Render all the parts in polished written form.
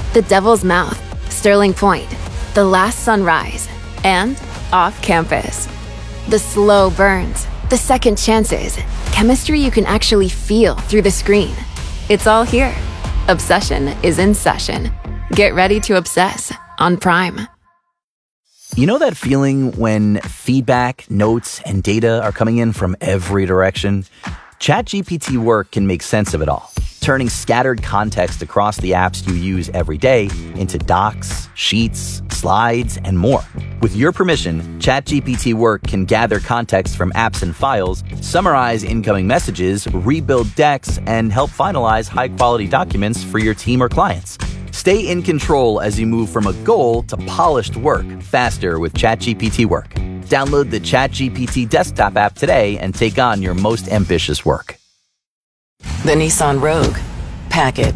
The Devil's Mouth, Sterling Point, The Last Sunrise, and Off Campus. The slow burns, the second chances, chemistry you can actually feel through the screen. It's all here. Obsession is in session. Get ready to obsess on Prime. You know that feeling when feedback, notes, and data are coming in from every direction? ChatGPT Work can make sense of it all, turning scattered context across the apps you use every day into docs, sheets, slides, and more. With your permission, ChatGPT Work can gather context from apps and files, summarize incoming messages, rebuild decks, and help finalize high-quality documents for your team or clients. Stay in control as you move from a goal to polished work faster with ChatGPT Work. Download the ChatGPT desktop app today and take on your most ambitious work. The Nissan Rogue. Pack it.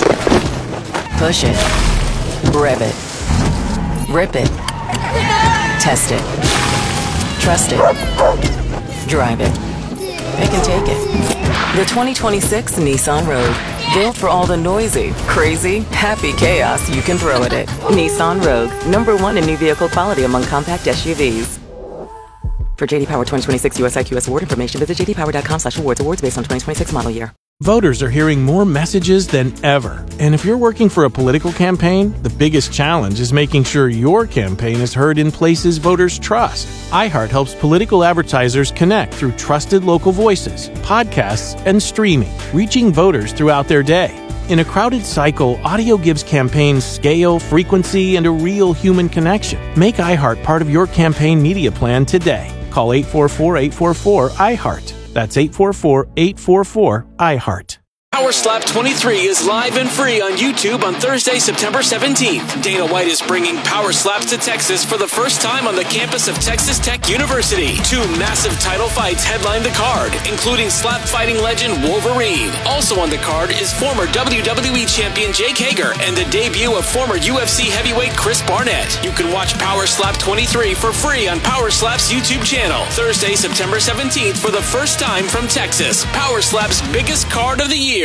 Push it. Rev it. Rip it. Test it. Trust it. Drive it. Pick and take it. The 2026 Nissan Rogue. Built for all the noisy, crazy, happy chaos you can throw at it. Nissan Rogue. #1 in new vehicle quality among compact SUVs. For JD Power 2026 US IQS award information, visit jdpower.com/awards. Awards based on 2026 model year. Voters are hearing more messages than ever. And if you're working for a political campaign, the biggest challenge is making sure your campaign is heard in places voters trust. iHeart helps political advertisers connect through trusted local voices, podcasts, and streaming, reaching voters throughout their day. In a crowded cycle, audio gives campaigns scale, frequency, and a real human connection. Make iHeart part of your campaign media plan today. Call 844-844-iHeart. That's 844-844-iHeart. Power Slap 23 is live and free on YouTube on Thursday, September 17th. Dana White is bringing Power Slaps to Texas for the first time on the campus of Texas Tech University. 2 massive title fights headline the card, including slap fighting legend Wolverine. Also on the card is former WWE champion Jake Hager and the debut of former UFC heavyweight Chris Barnett. You can watch Power Slap 23 for free on Power Slap's YouTube channel. Thursday, September 17th for the first time from Texas. Power Slap's biggest card of the year.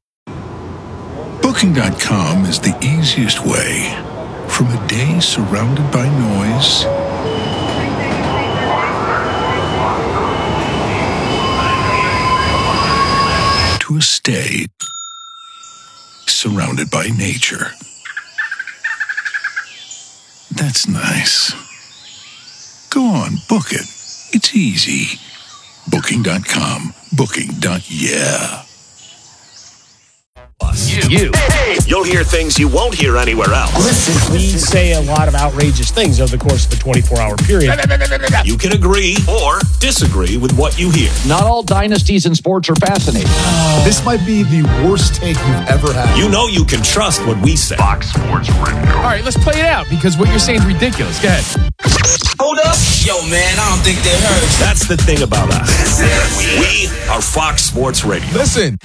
Booking.com is the easiest way from a day surrounded by noise to a stay surrounded by nature. That's nice. Go on, book it. It's easy. Booking.com. Booking.yeah. You. You'll hear things you won't hear anywhere else. We say a lot of outrageous things over the course of the 24-hour period. You can agree or disagree with what you hear. Not all dynasties in sports are fascinating. This might be the worst take you've ever had. You know you can trust what we say. Fox Sports Radio. All right, let's play it out because what you're saying is ridiculous. Go ahead. Hold up. Yo, man, I don't think they heard. That's the thing about us. We are Fox Sports Radio. Listen.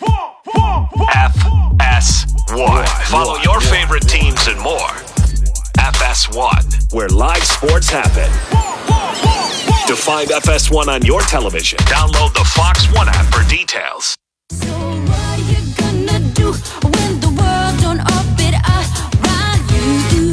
FS1. Follow your favorite teams and more. FS1, where live sports happen. To find FS1 on your television, download the Fox One app for details. So what you gonna do when the world don't orbit around you?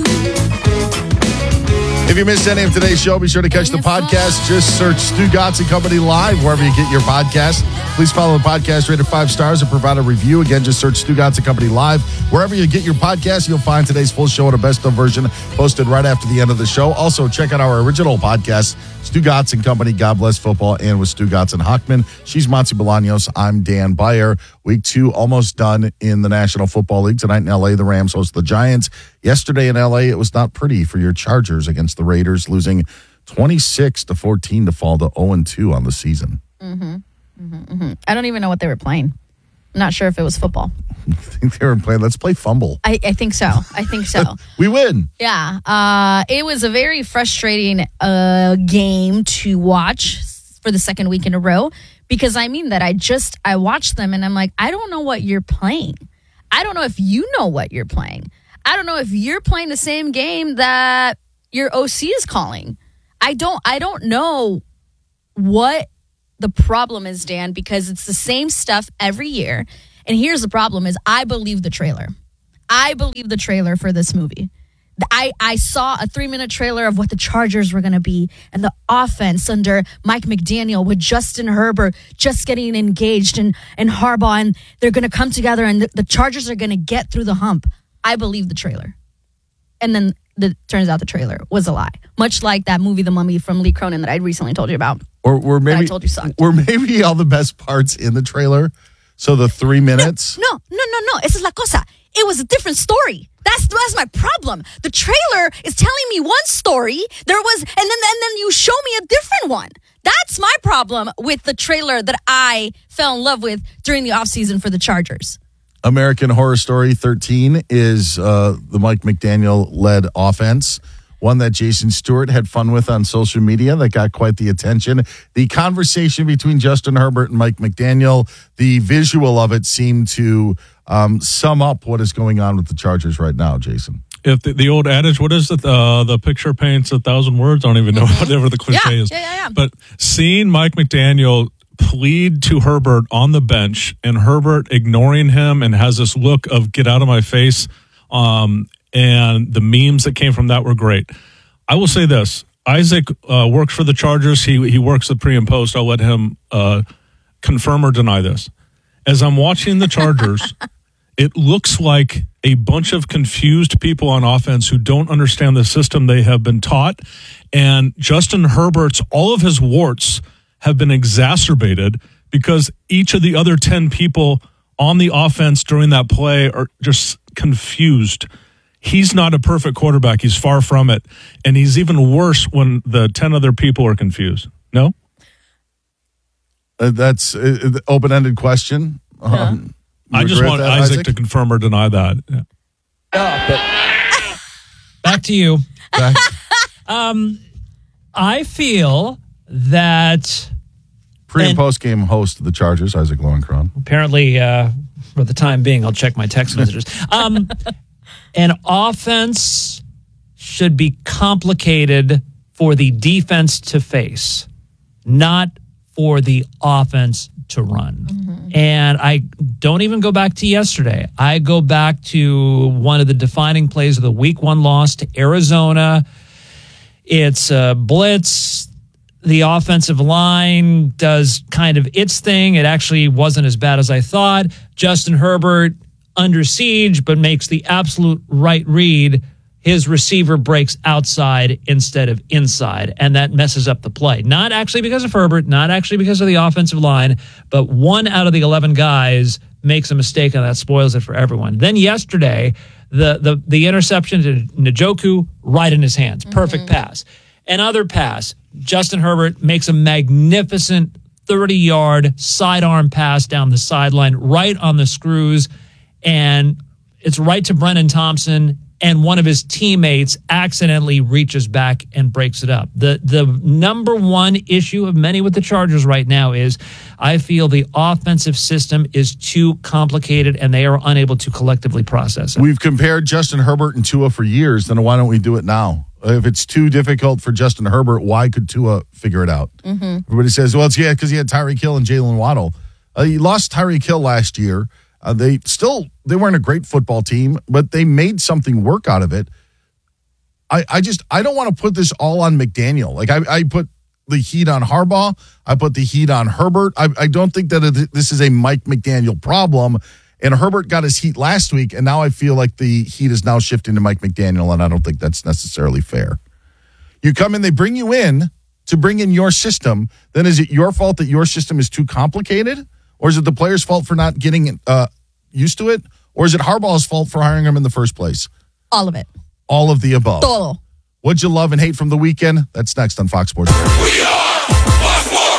If you missed any of today's show, be sure to catch the podcast. Just search Stu Gatz and Company Live wherever you get your podcast. Please follow the podcast, rated 5 stars, and provide a review. Again, just search Stu Gatz and Company Live. Wherever you get your podcast, you'll find today's full show and a best-of version posted right after the end of the show. Also, check out our original podcast, Stu Gatz and Company, God Bless Football, and with Stu Gatz and Hockman. She's Monty Bolaños. I'm Dan Byer. Week 2 almost done in the National Football League. Tonight in L.A., the Rams host the Giants. Yesterday in L.A., it was not pretty for your Chargers against the Raiders, losing 26-14 to fall to 0-2 on the season. I don't even know what they were playing. I'm not sure if it was football. I think they were playing, let's play fumble. I think so. We win. Yeah. It was a very frustrating game to watch for the second week in a row because I mean that I watched them and I'm like, I don't know what you're playing. I don't know if you know what you're playing. I don't know if you're playing the same game that your OC is calling. I don't know what the problem is, Dan, because it's the same stuff every year. And here's the problem is I believe the trailer. I believe the trailer for this movie. I saw a 3-minute trailer of what the Chargers were going to be and the offense under Mike McDaniel with Justin Herbert just getting engaged and Harbaugh, and they're going to come together and the Chargers are going to get through the hump. I believe the trailer. And then turns out the trailer was a lie. Much like that movie, The Mummy from Lee Cronin that I recently told you about. Or maybe I told you sucked. Or maybe all the best parts in the trailer. So the 3 minutes. No. Esa es la cosa. It was a different story. That's my problem. The trailer is telling me one story. And then you show me a different one. That's my problem with the trailer that I fell in love with during the offseason for the Chargers. American Horror Story 13 is the Mike McDaniel-led offense, one that Jason Stewart had fun with on social media that got quite the attention. The conversation between Justin Herbert and Mike McDaniel, the visual of it seemed to sum up what is going on with the Chargers right now, Jason. If the old adage, what is it? The picture paints 1,000 words. I don't even know whatever the cliche is. Yeah. But seeing Mike McDaniel plead to Herbert on the bench and Herbert ignoring him and has this look of get out of my face, and the memes that came from that were great. I will say this. Isaac works for the Chargers. He works the pre and post. I'll let him confirm or deny this. As I'm watching the Chargers, it looks like a bunch of confused people on offense who don't understand the system they have been taught. And Justin Herbert's, all of his warts have been exacerbated because each of the other 10 people on the offense during that play are just confused. He's not a perfect quarterback. He's far from it. And he's even worse when the 10 other people are confused. No? That's an open-ended question. I just want Isaac to confirm or deny that. Yeah. Back to you. I feel that pre- and post-game host of the Chargers, Isaac Lowenkron. Apparently, for the time being, I'll check my text messages. An offense should be complicated for the defense to face, not for the offense to run. Mm-hmm. And I don't even go back to yesterday. I go back to one of the defining plays of the Week 1 loss to Arizona. It's a blitz. The offensive line does kind of its thing. It actually wasn't as bad as I thought. Justin Herbert under siege, but makes the absolute right read. His receiver breaks outside instead of inside, and that messes up the play. Not actually because of Herbert, not actually because of the offensive line, but one out of the 11 guys makes a mistake, and that spoils it for everyone. Then yesterday, the interception to Njoku, right in his hands. Perfect pass. Another pass. Justin Herbert makes a magnificent 30-yard sidearm pass down the sideline, right on the screws, and it's right to Brennan Thompson, and one of his teammates accidentally reaches back and breaks it up. The number one issue of many with the Chargers right now is I feel the offensive system is too complicated and they are unable to collectively process it. We've compared Justin Herbert and Tua for years, then why don't we do it now? If it's too difficult for Justin Herbert, why could Tua figure it out? Mm-hmm. Everybody says, well, it's because he had Tyreek Hill and Jalen Waddle. He lost Tyreek Hill last year. They weren't a great football team, but they made something work out of it. I don't want to put this all on McDaniel. Like I put the heat on Harbaugh. I put the heat on Herbert. I don't think that this is a Mike McDaniel problem. And Herbert got his heat last week, and now I feel like the heat is now shifting to Mike McDaniel, and I don't think that's necessarily fair. You come in, they bring you in to bring in your system. Then is it your fault that your system is too complicated? Or is it the player's fault for not getting used to it? Or is it Harbaugh's fault for hiring him in the first place? All of it. All of the above. Todo. What'd you love and hate from the weekend? That's next on Fox Sports Radio. We are Fox Sports.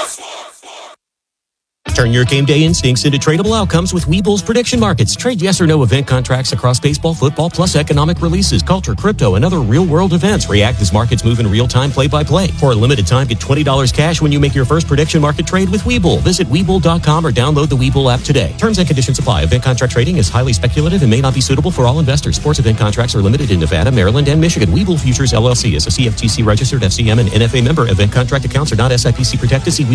Turn your game day instincts into tradable outcomes with Webull's prediction markets. Trade yes or no event contracts across baseball, football, plus economic releases, culture, crypto, and other real-world events. React as markets move in real time, play-by-play. For a limited time, get $20 cash when you make your first prediction market trade with Webull. Visit Webull.com or download the Webull app today. Terms and conditions apply. Event contract trading is highly speculative and may not be suitable for all investors. Sports event contracts are limited in Nevada, Maryland, and Michigan. Webull Futures LLC is a CFTC-registered FCM and NFA member. Event contract accounts are not SIPC protected. See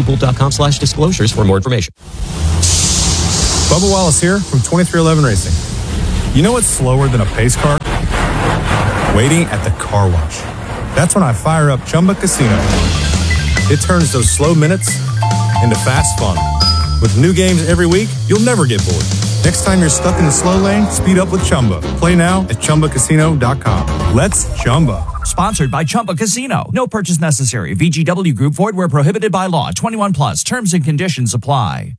Webull.com/disclosures for more information. Bubba Wallace here from 2311 Racing. You know what's slower than a pace car? Waiting at the car wash. That's when I fire up Chumba Casino. It turns those slow minutes into fast fun. With new games every week, you'll never get bored. Next time you're stuck in the slow lane, speed up with Chumba. Play now at ChumbaCasino.com. Let's Chumba. Sponsored by Chumba Casino. No purchase necessary. VGW Group. Void where prohibited by law. 21 plus. Terms and conditions apply.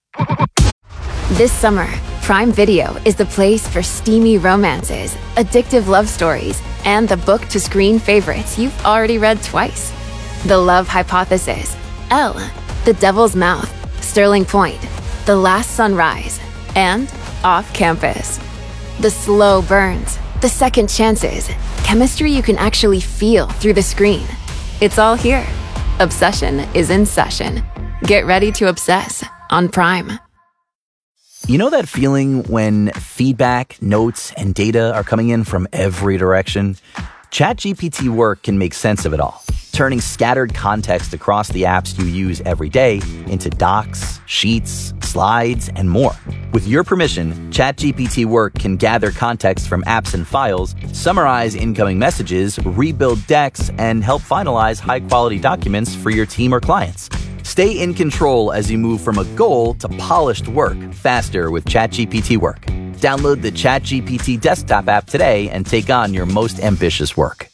This summer, Prime Video is the place for steamy romances, addictive love stories, and the book-to-screen favorites you've already read twice. The Love Hypothesis, Elle, The Devil's Mouth, Sterling Point, The Last Sunrise, and Off Campus. The slow burns, the second chances, chemistry you can actually feel through the screen. It's all here. Obsession is in session. Get ready to obsess on Prime. You know that feeling when feedback, notes, and data are coming in from every direction? ChatGPT Work can make sense of it all, turning scattered context across the apps you use every day into docs, sheets, slides, and more. With your permission, ChatGPT Work can gather context from apps and files, summarize incoming messages, rebuild decks, and help finalize high-quality documents for your team or clients. Stay in control as you move from a goal to polished work faster with ChatGPT Work. Download the ChatGPT desktop app today and take on your most ambitious work.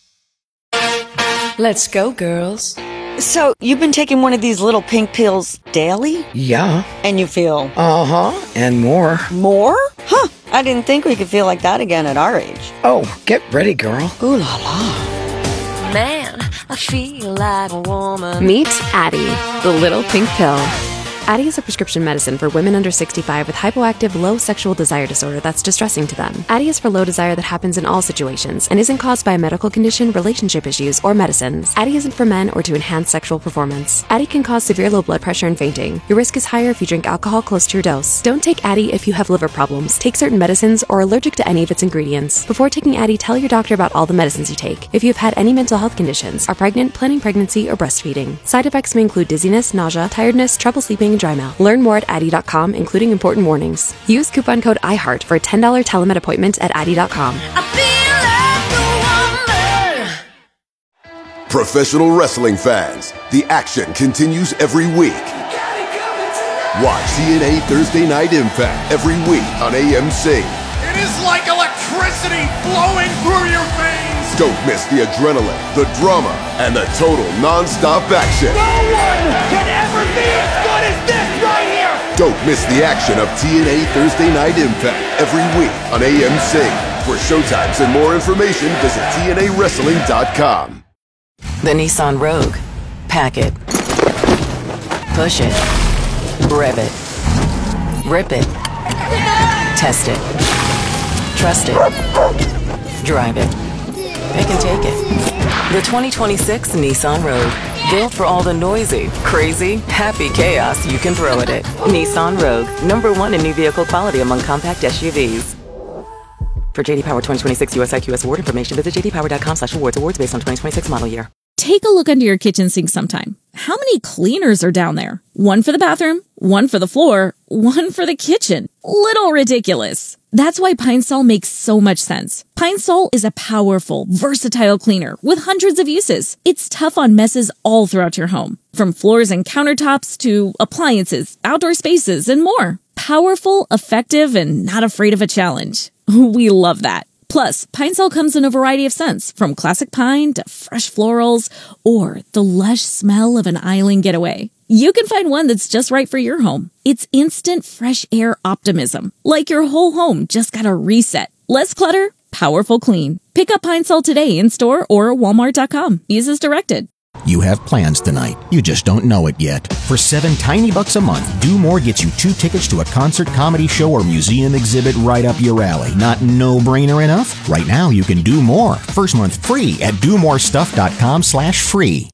Let's go, girls. So, you've been taking one of these little pink pills daily? Yeah. And you feel? Uh-huh. And more. More? Huh. I didn't think we could feel like that again at our age. Oh, get ready, girl. Ooh la la. Man, I feel like a woman. Meet Addie, the little pink pill. Addie is a prescription medicine for women under 65 with hypoactive low sexual desire disorder that's distressing to them. Addie is for low desire that happens in all situations and isn't caused by a medical condition, relationship issues, or medicines. Addie isn't for men or to enhance sexual performance. Addie can cause severe low blood pressure and fainting. Your risk is higher if you drink alcohol close to your dose. Don't take Addie if you have liver problems, take certain medicines, or are allergic to any of its ingredients. Before taking Addie, tell your doctor about all the medicines you take. If you have had any mental health conditions, are pregnant, planning pregnancy, or breastfeeding. Side effects may include dizziness, nausea, tiredness, trouble sleeping, and dry mouth. Learn more at Addie.com, including important warnings. Use coupon code IHEART for a $10 telemed appointment at Addie.com. Professional wrestling fans, the action continues every week. Watch TNA Thursday Night Impact every week on AMC. It is like electricity flowing through your veins. Don't miss the adrenaline, the drama, and the total non-stop action. No one can ever be as good as this right here. Don't miss the action of TNA Thursday Night Impact every week on AMC. For showtimes and more information, visit TNAWrestling.com. The Nissan Rogue. Pack it. Push it. Rev it. Rip it. Test it. Trust it. Drive it. Pick and take it. The 2026 Nissan Rogue. Built for all the noisy, crazy, happy chaos you can throw at it. Nissan Rogue. #1 in new vehicle quality among compact SUVs. For JD Power 2026 US IQS award information, visit jdpower.com/awards. Awards based on 2026 model year. Take a look under your kitchen sink sometime. How many cleaners are down there? One for the bathroom, one for the floor, one for the kitchen. Little ridiculous. That's why Pine Sol makes so much sense. Pine Sol is a powerful, versatile cleaner with hundreds of uses. It's tough on messes all throughout your home, from floors and countertops to appliances, outdoor spaces, and more. Powerful, effective, and not afraid of a challenge. We love that. Plus, Pine Sol comes in a variety of scents, from classic pine to fresh florals, or the lush smell of an island getaway. You can find one that's just right for your home. It's instant fresh air optimism, like your whole home just got a reset. Less clutter, powerful clean. Pick up Pine Sol today in store or Walmart.com. Use as directed. You have plans tonight. You just don't know it yet. For $7 tiny bucks a month, Do More gets you 2 tickets to a concert, comedy show, or museum exhibit right up your alley. Not no-brainer enough? Right now, you can do more. First month free at domorestuff.com/free.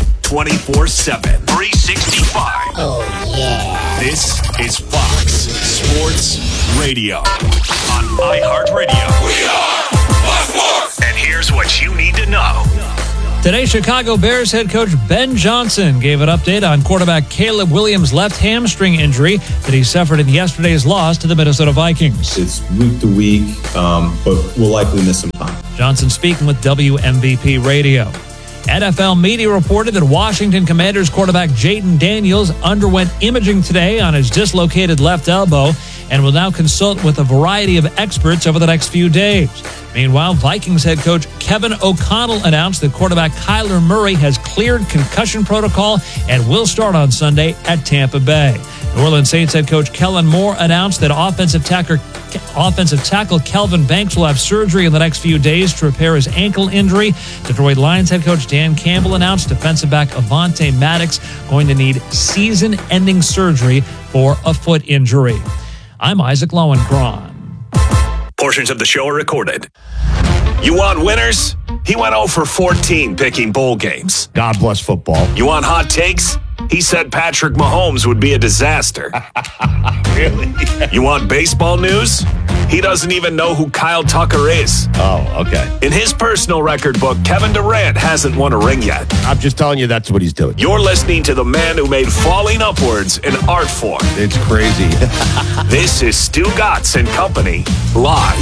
24/7, 365. Oh, yeah. This is Fox Sports Radio on iHeartRadio. We are Fox Sports. And here's what you need to know. Today, Chicago Bears head coach Ben Johnson gave an update on quarterback Caleb Williams' left hamstring injury that he suffered in yesterday's loss to the Minnesota Vikings. It's week to week, but we'll likely miss some time. Johnson speaking with WMVP Radio. NFL media reported that Washington Commanders quarterback Jayden Daniels underwent imaging today on his dislocated left elbow and will now consult with a variety of experts over the next few days. Meanwhile, Vikings head coach Kevin O'Connell announced that quarterback Kyler Murray has cleared concussion protocol and will start on Sunday at Tampa Bay. New Orleans Saints head coach Kellen Moore announced that offensive tackle Kelvin Banks will have surgery in the next few days to repair his ankle injury. Detroit Lions head coach Dan Campbell announced defensive back Avonte Maddox going to need season-ending surgery for a foot injury. I'm Isaac Lowenkron. Portions of the show are recorded. You want winners? He went 0 for 14 picking bowl games. God bless football. You want hot takes? He said Patrick Mahomes would be a disaster. Really? You want baseball news? He doesn't even know who Kyle Tucker is. Oh, okay. In his personal record book, Kevin Durant hasn't won a ring yet. I'm just telling you that's what he's doing. You're listening to the man who made falling upwards an art form. It's crazy. This is Stu Gatz and Company, live.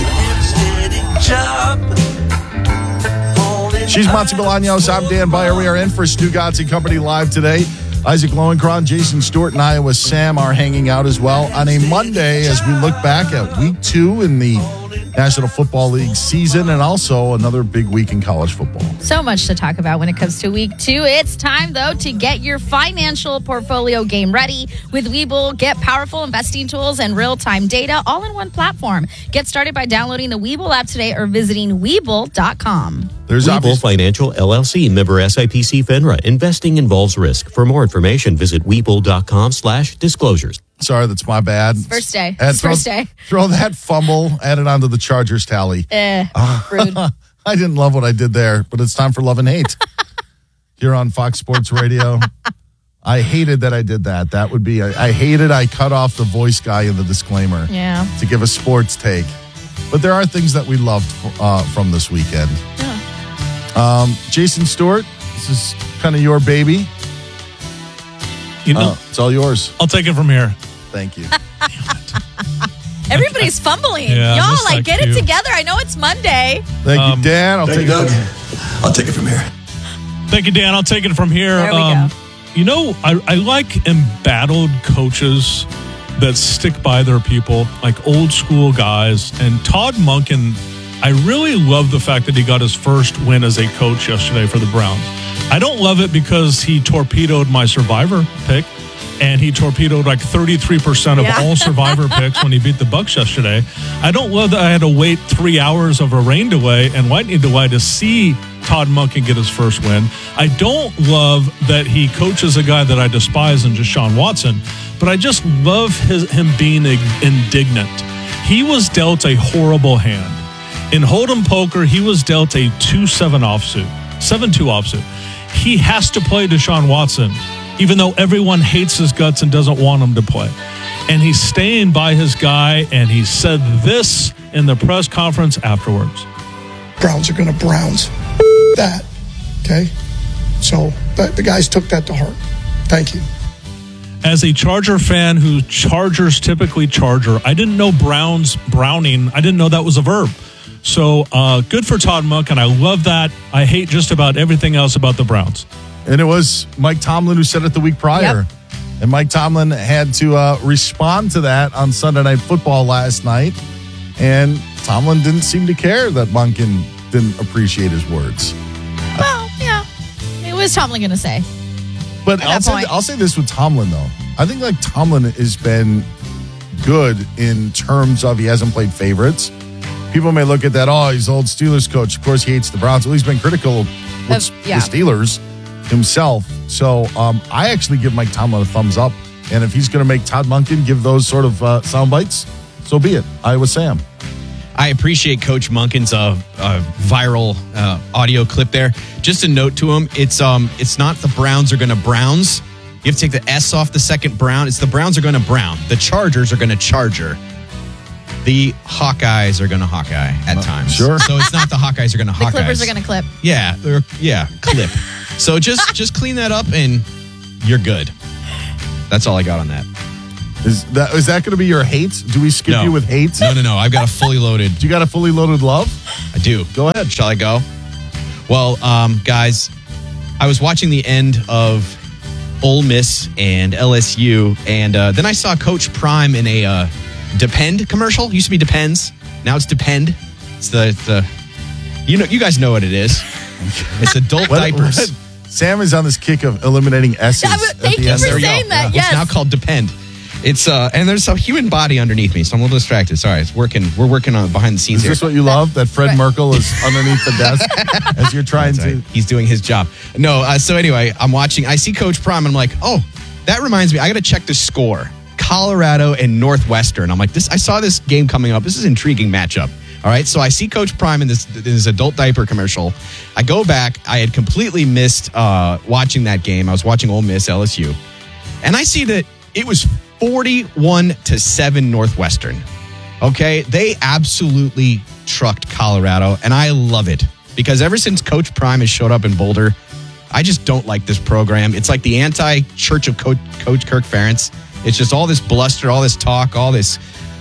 She's Monty Bolaños. I'm Dan Beyer. We are in for Stu Gatz and Company live today. Isaac Lowenkron, Jason Stewart, and Iowa Sam are hanging out as well on a Monday as we look back at week 2 in the National Football League season and also another big week in college football. So much to talk about when it comes to week 2. It's time, though, to get your financial portfolio game ready. With Webull, get powerful investing tools and real-time data all in one platform. Get started by downloading the Webull app today or visiting Webull.com. There's Webull Financial LLC, member SIPC FINRA. Investing involves risk. For more information, visit Webull.com/disclosures. Sorry, that's my bad. First day. First day. Throw that fumble, add it onto the Chargers tally. Rude. I didn't love what I did there, but it's time for Love and Hate. Here on Fox Sports Radio. I hated that I did that. That would be, I hated I cut off the voice guy in the disclaimer to give a sports take. But there are things that we loved from this weekend. Yeah. Jason Stewart, this is kind of your baby. You know, it's all yours. I'll take it from here. Thank you. Everybody's fumbling. Yeah, Y'all, just like, get you. it together. I know it's Monday. Thank you, Dan. I'll take it from here. Thank you, Dan. I'll take it from here. There we go. You know, I like embattled coaches that stick by their people, like old school guys. And Todd Monken, I really love the fact that he got his first win as a coach yesterday for the Browns. I don't love it because he torpedoed my Survivor pick, and he torpedoed like 33% of all Survivor picks when he beat the Bucs yesterday. I don't love that I had to wait 3 hours of a rain delay and lightning delay to see Todd Monken get his first win. I don't love that he coaches a guy that I despise in Deshaun Watson, but I just love him being indignant. He was dealt a horrible hand. In Hold'em Poker, he was dealt a 2-7 offsuit, 7-2 offsuit. He has to play Deshaun Watson, even though everyone hates his guts and doesn't want him to play. And he's staying by his guy, and he said this in the press conference afterwards. Browns are going to Browns that, okay? So the guys took that to heart. Thank you. As a Charger fan who Chargers typically Charger, I didn't know Browning. I didn't know that was a verb. So good for Todd Monken. I love that. I hate just about everything else about the Browns. And it was Mike Tomlin who said it the week prior. Yep. And Mike Tomlin had to respond to that on Sunday Night Football last night. And Tomlin didn't seem to care that Monken didn't appreciate his words. Well, yeah. It was Tomlin going to say. But I'll say this with Tomlin, though. I think like Tomlin has been good in terms of he hasn't played favorites. People may look at that, he's the old Steelers coach. Of course, he hates the Browns. Well, he's been critical of the Steelers himself. So I actually give Mike Tomlin a thumbs up. And if he's going to make Todd Monken give those sort of sound bites, so be it. Iowa Sam. I appreciate Coach Monken's viral audio clip there. Just a note to him, it's not the Browns are going to Browns. You have to take the S off the second Brown. It's the Browns are going to Brown. The Chargers are going to Charger. the Hawkeyes are going to Hawkeye at times. Sure. So it's not the Hawkeyes are going to The Hawkeyes. Clippers are going to clip. Yeah, clip. So just clean that up and you're good. That's all I got on that. Is that going to be your hates? Do we skip you with hates? No. I've got a fully loaded. Do you got a fully loaded love? I do. Go ahead. Shall I go? Well, guys, I was watching the end of Ole Miss and LSU, and then I saw Coach Prime in a Depend commercial. It used to be Depends. Now it's Depend. It's the you guys know what it is. It's adult diapers. Sam is on this kick of eliminating S's. Thank you for saying that. It's Yes. now called Depend. It's and there's a human body underneath me, so I'm a little distracted. Sorry, it's working. We're working on behind the scenes Is here. this what you love? That Fred Merkel is underneath the desk as you're trying That's to. right. He's doing his job. No, so anyway, I'm watching. I see Coach Prime, and I'm like, oh, that reminds me. I got to check the score. Colorado and Northwestern. I'm like, this. I saw this game coming up. This is an intriguing matchup. All right, so I see Coach Prime in this adult diaper commercial. I go back. I had completely missed watching that game. I was watching Ole Miss LSU, and I see that it was 41-7 Northwestern. Okay, they absolutely trucked Colorado, and I love it because ever since Coach Prime has showed up in Boulder, I just don't like this program. It's like the anti-church of Coach Kirk Ferentz. It's just all this bluster, all this talk, all this,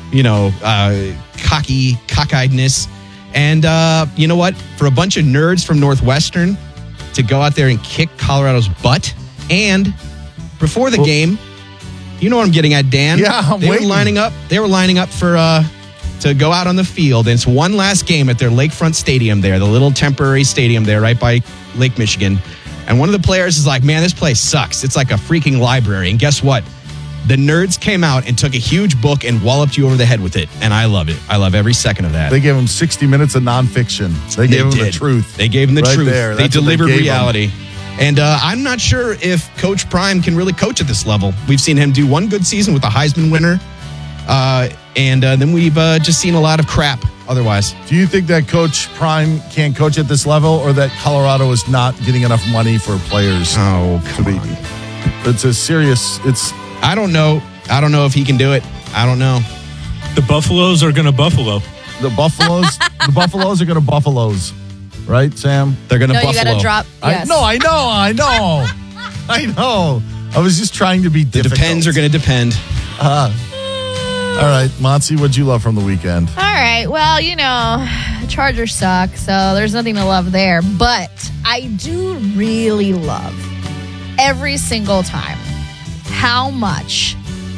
cockeyedness. And you know what? For a bunch of nerds from Northwestern to go out there and kick Colorado's butt, and before the game, you know what I'm getting at, Dan? Yeah, They were lining up for to go out on the field. And it's one last game at their Lakefront Stadium there, the little temporary stadium there right by Lake Michigan. And one of the players is like, man, this place sucks. It's like a freaking library. And guess what? The nerds came out and took a huge book and walloped you over the head with it. And I love it. I love every second of that. They gave him 60 minutes of nonfiction. They gave him the truth. They gave him the Right truth. there. They That's what they delivered gave him. reality. And I'm not sure if Coach Prime can really coach at this level. We've seen him do one good season with a Heisman winner. And then we've just seen a lot of crap otherwise. Do you think that Coach Prime can't coach at this level, or that Colorado is not getting enough money for players? Oh, come on. It's a serious. I don't know. I don't know if he can do it. I don't know. The Buffaloes are going to Buffalo. The Buffaloes are going to Buffaloes. Right, Sam? They're going to No, Buffalo. you got to drop. Yes. I know. I was just trying to be The difficult. Depends are going to depend. All right, Monty, what'd you love from the weekend? All right. Well, Chargers suck, so there's nothing to love there. But I do really love every single time how much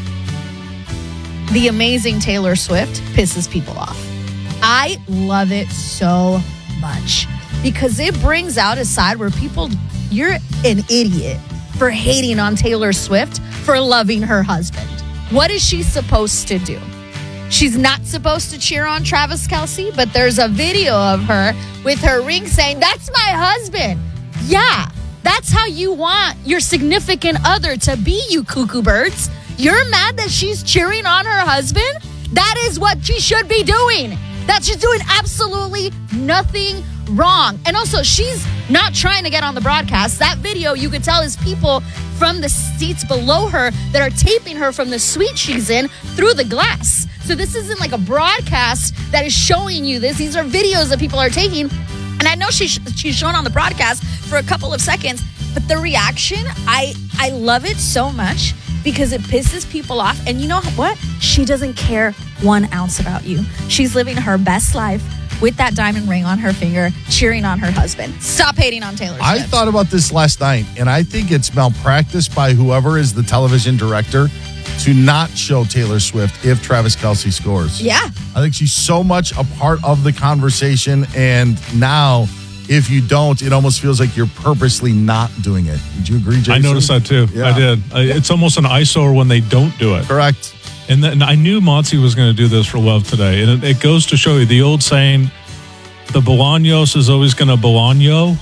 the amazing Taylor Swift pisses people off. I love it so much because it brings out a side where you're an idiot for hating on Taylor Swift for loving her husband. What is she supposed to do? She's not supposed to cheer on Travis Kelce, but there's a video of her with her ring saying, "That's my husband." Yeah, that's how you want your significant other to be, you cuckoo birds. You're mad that she's cheering on her husband? That is what she should be doing. That she's doing absolutely nothing wrong. And also, she's not trying to get on the broadcast. That video, you could tell, is people from the seats below her that are taping her from the suite she's in through the glass. So this isn't like a broadcast that is showing you this. These are videos that people are taking. And I know she's shown on the broadcast for a couple of seconds, but the reaction, I love it so much because it pisses people off. And you know what? She doesn't care 1 ounce about you. She's living her best life with that diamond ring on her finger, cheering on her husband. Stop hating on Taylor Swift. I thought about this last night, and I think it's malpractice by whoever is the television director to not show Taylor Swift if Travis Kelce scores. Yeah. I think she's so much a part of the conversation, and now if you don't, it almost feels like you're purposely not doing it. Did you agree, Jason? I noticed that too. Yeah. I did. It's almost an eyesore when they don't do it. Correct. And then I knew Monty was going to do this for love today. And it goes to show you the old saying, the Bolaños is always going to Bolaño.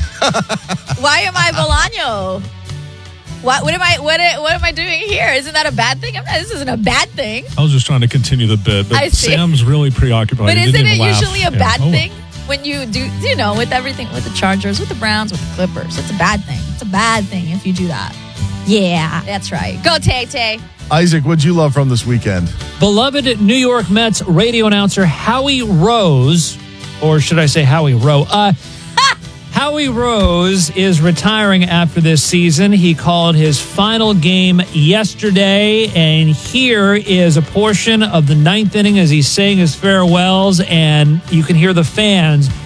Why am I Bolaño? What am I doing here? Isn't that a bad thing? This isn't a bad thing. I was just trying to continue the bit, I but see. Sam's really preoccupied. But He isn't didn't it even laugh. usually a Yeah. bad Oh, thing when you do, with everything, with the Chargers, with the Browns, with the Clippers? It's a bad thing. It's a bad thing if you do that. Yeah, that's right. Go, Tay-Tay. Isaac, what'd you love from this weekend? Beloved New York Mets radio announcer Howie Rose, or should I say Howie Rowe? Howie Rose is retiring after this season. He called his final game yesterday, and here is a portion of the ninth inning as he's saying his farewells, and you can hear the fans